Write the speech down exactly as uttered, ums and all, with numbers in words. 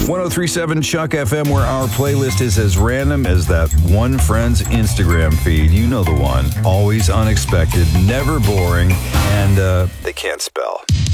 ten thirty-seven Chuck F M, where our playlist is as random as that one friend's Instagram feed. You know the one. Always unexpected, never boring, and uh, they can't spell.